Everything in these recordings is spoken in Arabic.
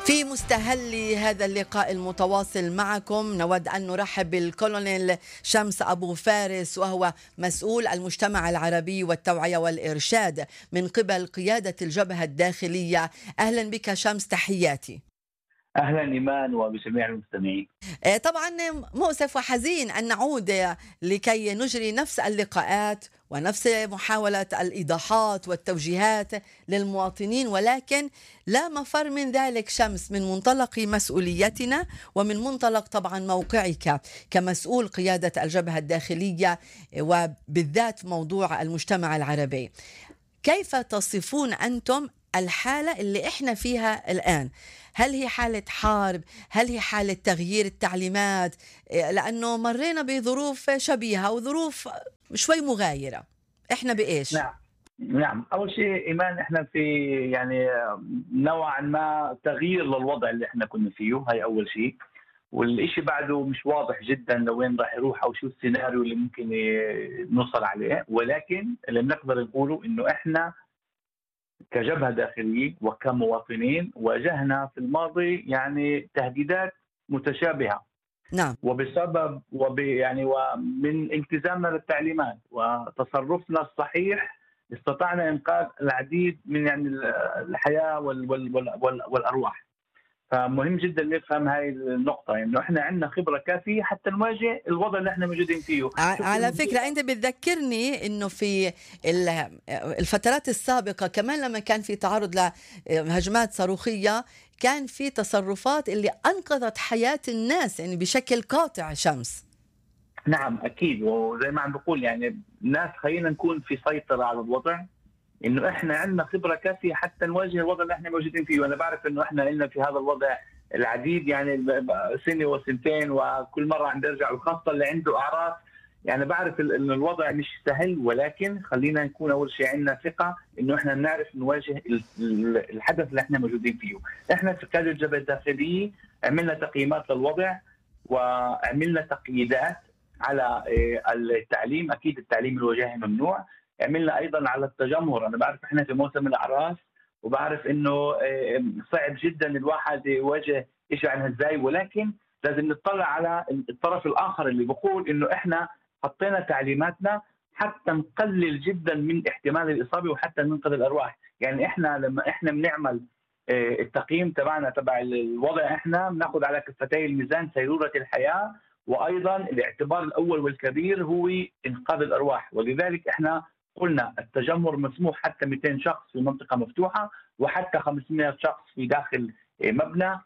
في مستهل هذا اللقاء المتواصل معكم نود أن نرحب بالكولونيل شمس أبو فارس، وهو مسؤول المجتمع العربي والتوعية والإرشاد من قبل قيادة الجبهة الداخلية. أهلا بك شمس، تحياتي. أهلا إيمان وبجميع المستمعين. طبعا مؤسف وحزين أن نعود لكي نجري نفس اللقاءات ونفس محاولة الإيضاحات والتوجيهات للمواطنين، ولكن لا مفر من ذلك شمس، من منطلق مسؤوليتنا ومن منطلق طبعا موقعك كمسؤول قيادة الجبهة الداخلية وبالذات موضوع المجتمع العربي. كيف تصفون أنتم الحالة اللي إحنا فيها الآن؟ هل هي حالة حرب؟ هل هي حالة تغيير التعليمات؟ لأنه مرينا بظروف شبيهة وظروف شوي مغايرة. إحنا بإيش؟ نعم، أول شيء إيمان إحنا في يعني نوعا ما تغيير للوضع اللي إحنا كنا فيه، هاي أول شيء. والإشي بعده مش واضح جدا لوين راح يروح أو شو السيناريو اللي ممكن نوصل عليه، ولكن اللي بنقدر نقوله إنه إحنا كجبهة داخلية وكمواطنين واجهنا في الماضي يعني تهديدات متشابهة. نعم. وبسبب يعني ومن التزامنا للتعليمات وتصرفنا الصحيح استطعنا إنقاذ العديد من يعني الحياة والأرواح. فمهم جدا نفهم هاي النقطة، إنه يعني إحنا عندنا خبرة كافية حتى نواجه الوضع اللي إحنا موجودين فيه. على فكرة أنت بتذكرني إنه في الفترات السابقة كمان لما كان في تعرض لهجمات صاروخية كان في تصرفات اللي أنقذت حياة الناس يعني بشكل قاطع شمس. نعم أكيد، وزي ما عم بقول يعني الناس خلينا نكون في سيطرة على الوضع، انه احنا عندنا خبره كافيه حتى نواجه الوضع اللي احنا موجودين فيه. وانا بعرف انه احنا لنا في هذا الوضع العديد يعني سنه وسنتين، وكل مره عم بيرجع، وخاصه اللي عنده اعراض. يعني بعرف انه الوضع مش سهل، ولكن خلينا نكون اول شيء عندنا ثقه انه احنا بنعرف نواجه الحدث اللي احنا موجودين فيه. احنا في قيادة الجبهة الداخلية عملنا تقييمات للوضع وعملنا تقييدات على التعليم. اكيد التعليم الوجاهي ممنوع. عملنا ايضا على التجمهر. انا بعرف احنا في موسم الاعراس، وبعرف انه صعب جدا الواحد يواجه شيء عنها ازاي، ولكن لازم نطلع على الطرف الاخر اللي بقول انه احنا حطينا تعليماتنا حتى نقلل جدا من احتمال الاصابه وحتى ننقذ الارواح. يعني احنا لما احنا بنعمل التقييم تبعنا تبع الوضع، احنا بناخذ على كفتي الميزان سيروره الحياه، وايضا الاعتبار الاول والكبير هو انقاذ الارواح. ولذلك احنا قلنا التجمهر مسموح حتى 200 شخص في منطقة مفتوحة، وحتى 500 شخص في داخل مبنى.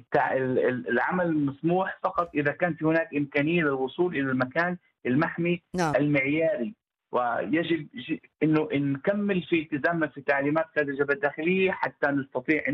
العمل مسموح فقط إذا كان في هناك إمكانية للوصول إلى المكان المحمي المعياري. ويجب إنه نكمل في التزامنا في تعليمات قيادة الجبهة الداخلية حتى نستطيع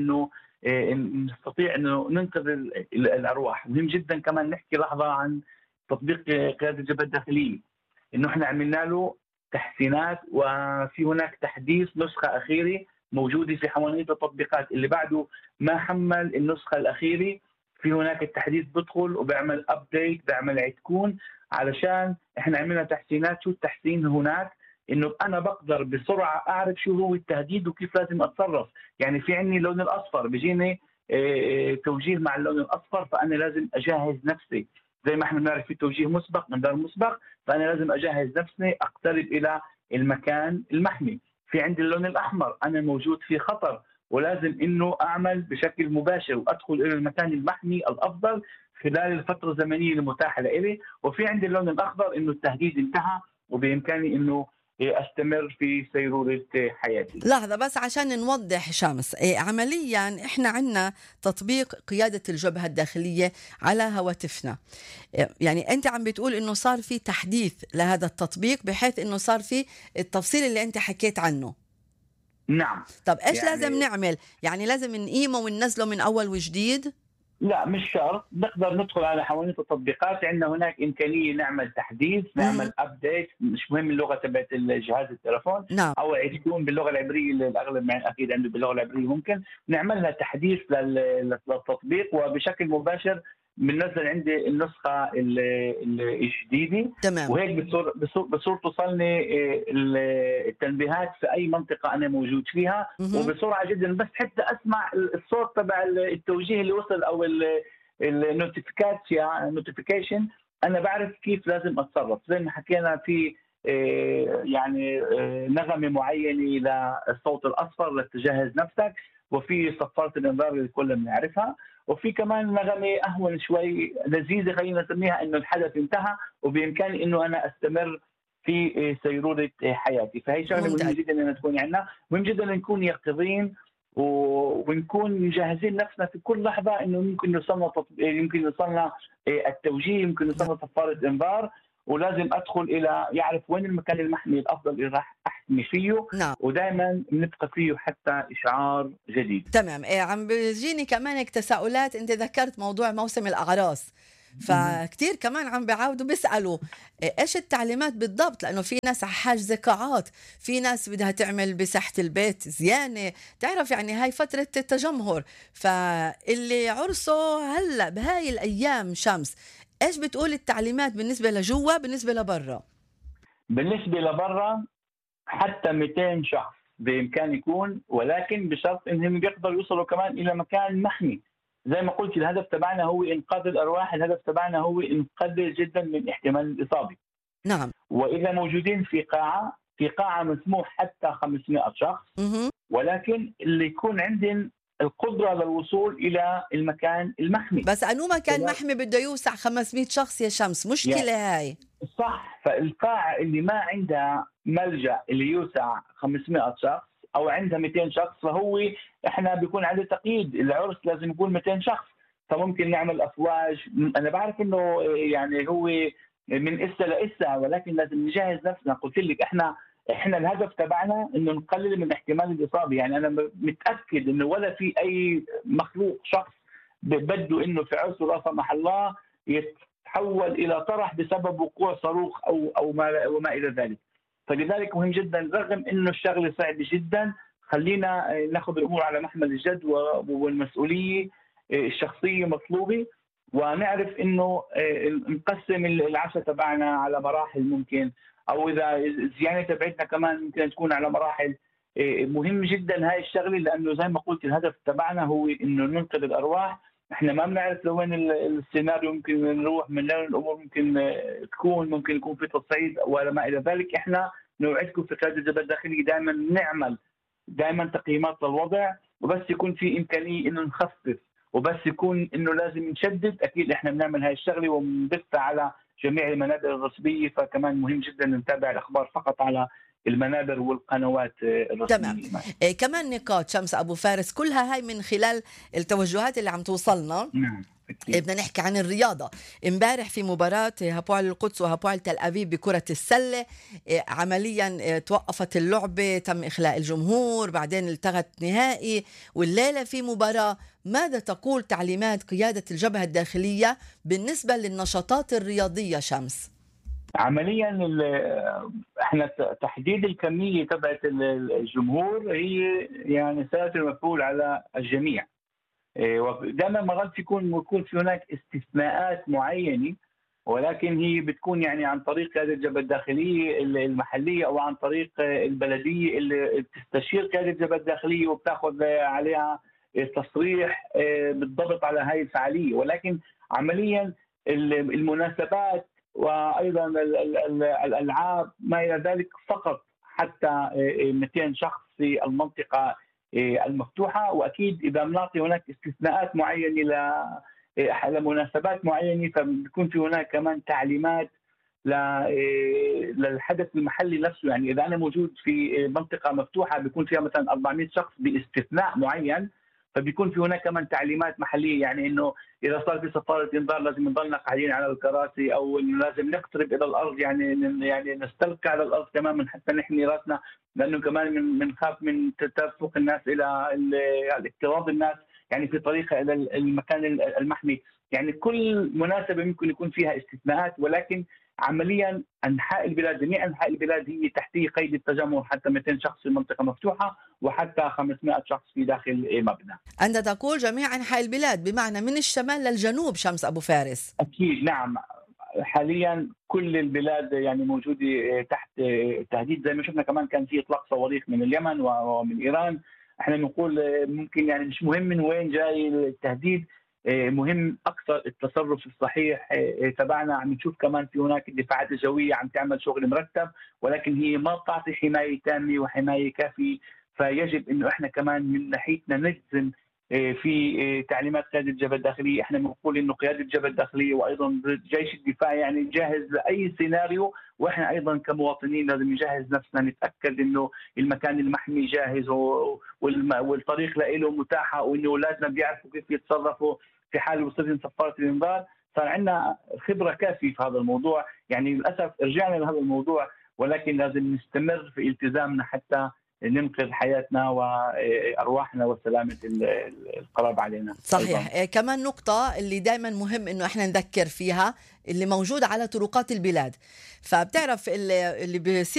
إنه ننقذ الأرواح. مهم جدا كمان نحكي لحظة عن تطبيق قيادة الجبهة الداخلية، إنه إحنا عملنا له تحسينات، وفي هناك تحديث نسخة أخيرة موجودة في حوانيت التطبيقات. اللي بعده ما حمل النسخة الأخيرة في هناك التحديث بدخل وبيعمل أبديت، بيعمل عدكون، علشان إحنا عملنا تحسينات. شو التحسين هناك؟ إنه أنا بقدر بسرعة أعرف شو هو التهديد وكيف لازم أتصرف. يعني في عندي اللون الأصفر بيجيني توجيه مع اللون الأصفر، فأنا لازم أجهز نفسي. زي ما احنا بنعرف في توجيه مسبق انذار مسبق، فانا لازم اجهز نفسي اقترب الى المكان المحمي. في عندي اللون الاحمر، انا موجود في خطر ولازم انه اعمل بشكل مباشر وادخل الى المكان المحمي الافضل خلال الفتره الزمنيه المتاحه لي. وفي عندي اللون الاخضر انه التهديد انتهى وبامكاني انه استمر في سيرورة حياتي. لحظة بس عشان نوضح شمس، عمليا احنا عندنا تطبيق قيادة الجبهة الداخلية على هواتفنا. يعني انت عم بتقول انه صار في تحديث لهذا التطبيق بحيث انه صار في التفصيل اللي انت حكيت عنه. نعم. طب ايش يعني لازم نعمل؟ يعني لازم نقيمه وننزله من اول وجديد؟ لا مش شرط، نقدر ندخل على حوانيت التطبيقات. عندنا هناك إمكانية نعمل تحديث، نعمل أبديت، مش مهم اللغة تبعت الجهاز التلفون. نعم. أو يكون باللغة العبرية اللي الأغلب أكيد عنده باللغة العبرية، ممكن نعمل لها تحديث للتطبيق وبشكل مباشر بننزل عندي النسخه الجديده، تمام. وهيك بصير توصلني التنبيهات في اي منطقه انا موجود فيها مهم. وبسرعه جدا، بس حتى اسمع الصوت تبع التوجيه اللي وصل او النوتيفيكيشن، انا بعرف كيف لازم اتصرف. زي ما حكينا في يعني نغمه معينه للصوت الاصفر لتجهز نفسك، وفي صفاره الانذار اللي كلنا بنعرفها، وفي كمان نغمه اهون شوي لذيذه خلينا نسميها انه الحدث انتهى وبامكاني انه انا استمر في سيروره حياتي. فهي شغله مهمه ممتاز. جدا انها تكون عندنا، مهم جدا نكون يقظين ونكون مجهزين نفسنا في كل لحظه انه يمكن يوصلنا يمكن يوصلنا التوجيه، يمكن يوصلنا صفاره انذار، ولازم ادخل الى يعرف وين المكان المحمي الافضل اللي راح احمي فيه، نعم. ودائما بنبقى فيه حتى اشعار جديد. تمام. عم بيجيني كمان هيك تساؤلات، انت ذكرت موضوع موسم الاعراس، فكتير كمان عم بيعاودوا بيسألوا ايش التعليمات بالضبط، لانه في ناس حاجزة قاعات، في ناس بدها تعمل بساحة البيت زيانة، تعرف يعني هاي فترة التجمهر، فاللي عرسه هلا بهاي الايام شمس، ايش بتقول التعليمات بالنسبة لجوا بالنسبة لبرا؟ بالنسبه لبرا حتى 200 شخص بامكان يكون، ولكن بشرط انهم بيقدروا يوصلوا كمان الى مكان محمي. زي ما قلت الهدف تبعنا هو انقاذ الارواح، الهدف تبعنا هو نقلل جدا من احتمال الاصابه. نعم. واذا موجودين في قاعه مسموح حتى 500 شخص، اها. ولكن اللي يكون عندهم القدره للوصول الى المكان المحمي. بس انو مكان محمي بده يوسع 500 شخص يا شمس، يعني مشكلة هاي. صح، فالقاعة اللي ما عندها ملجأ اللي يوسع 500 شخص أو عندها 200 شخص، فهو إحنا بيكون عندنا تقييد، العرس لازم يكون 200 شخص، فممكن نعمل أفواج. أنا بعرف إنه يعني هو من إسا لإسا، ولكن لازم نجهز نفسنا. قلت لك إحنا الهدف تبعنا إنه نقلل من احتمال الإصابة. يعني أنا متأكد إنه ولا في أي مخلوق شخص بده إنه في عرسه لا سمح الله تحول الى طرح بسبب وقوع صاروخ او ما وما الى ذلك. فلذلك مهم جدا رغم انه الشغله صعبه جدا، خلينا ناخذ الامور على محمل الجد والمسؤوليه الشخصيه مطلوبه، ونعرف انه نقسم العشاء تبعنا على مراحل ممكن، او اذا الزيانه تبعتنا كمان ممكن تكون على مراحل. مهم جدا هاي الشغله، لانه زي ما قلت الهدف تبعنا هو انه ننقذ الارواح. احنا ما بنعرف لوين السيناريو ممكن نروح، من وين الامور ممكن تكون، ممكن يكون في تصعيد ولا ما الى ذلك. احنا نوعدكم في قياده الجبهه الداخليه دائما نعمل دائما تقييمات للوضع، وبس يكون في امكانيه انه نخفف، وبس يكون انه لازم نشدد، اكيد احنا بنعمل هاي الشغله وبنبثها على جميع المنابر الرسميه. فكمان مهم جدا نتابع الاخبار فقط على المنابر والقنوات تمام. الرسميه. كمان نقاط شمس أبو فارس كلها هاي من خلال التوجهات اللي عم توصلنا. نعم أكيد. بدنا نحكي عن الرياضة. امبارح في مباراة هابوال القدس وهابوال تل أبيب بكرة السلة، عمليا توقفت اللعبة، تم إخلاء الجمهور، بعدين التغت نهائي، والليلة في مباراة. ماذا تقول تعليمات قيادة الجبهة الداخلية بالنسبة للنشاطات الرياضية شمس؟ عمليا احنا تحديد الكميه تبعت الجمهور هي يعني سيأتي المفعول على الجميع. دائما مرات يكون في هناك استثناءات معينه، ولكن هي بتكون يعني عن طريق قياده الجبهه الداخليه المحليه او عن طريق البلديه اللي بتستشير قياده الجبهه الداخليه وبتاخذ عليها تصريح بالضبط على هاي الفعاليه. ولكن عمليا المناسبات وايضا الالعاب ما الى ذلك فقط حتى 200 شخص في المنطقه المفتوحه. واكيد اذا بنعطي هناك استثناءات معينه لمناسبات معينه، فبيكون في هناك كمان تعليمات للحدث المحلي نفسه. يعني اذا انا موجود في منطقه مفتوحه بيكون فيها مثلا 400 شخص باستثناء معين، فبيكون في هناك كمان تعليمات محليه، يعني انه اذا صار في صفاره انذار لازم نضلنا قاعدين على الكراسي، او انه لازم نقترب الى الارض، يعني نستلقى على الارض تماما حتى نحمي راسنا، لانه كمان بنخاف من تدفق الناس الى الاكتراض الناس يعني في طريقه الى المكان المحمي. يعني كل مناسبه ممكن يكون فيها استثناءات، ولكن عمليا انحاء البلاد، جميع انحاء البلاد هي تحت قيد التجمع، حتى 200 شخص في المنطقه مفتوحه وحتى 500 شخص في داخل مبنى. أنت تقول جميع أنحاء البلاد، بمعنى من الشمال للجنوب شمس أبو فارس. اكيد نعم، حاليا كل البلاد يعني موجوده تحت تهديد. زي ما شفنا كمان كان في اطلاق صواريخ من اليمن ومن ايران. احنا بنقول ممكن يعني مش مهم من وين جاي التهديد، مهم اكثر التصرف الصحيح تبعنا. عم نشوف كمان في هناك الدفاعات الجويه عم تعمل شغل مرتب، ولكن هي ما بتعطي حمايه تامه وحمايه كافيه. فيجب انه احنا كمان من ناحيتنا نجزم في تعليمات قياده الجبهه الداخليه. احنا بنقول انه قياده الجبهه الداخليه وايضا جيش الدفاع يعني جاهز لاي سيناريو، واحنا ايضا كمواطنين لازم نجهز نفسنا، نتاكد انه المكان المحمي جاهز والطريق له متاحه، وانه اولادنا بيعرفوا كيف يتصرفوا في حال وصلت صفاره الانذار. صار عندنا خبره كافيه في هذا الموضوع. يعني للاسف رجعنا لهذا الموضوع، ولكن لازم نستمر في التزامنا حتى ننقذ حياتنا وارواحنا وسلامه القرابه علينا. صحيح. كمان نقطة اللي دائما مهم انه احنا نذكر فيها، اللي موجودة على طرقات البلاد. فبتعرف اللي بيصير